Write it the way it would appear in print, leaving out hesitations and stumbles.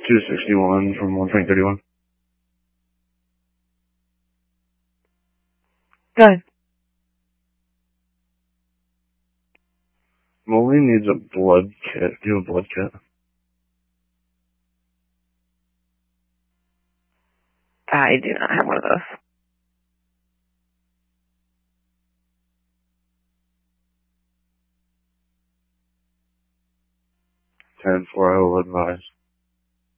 261 from 12031. Good. Molly needs a blood kit. Do you have a blood kit? I do not have one of those. Ten 4, I will advise.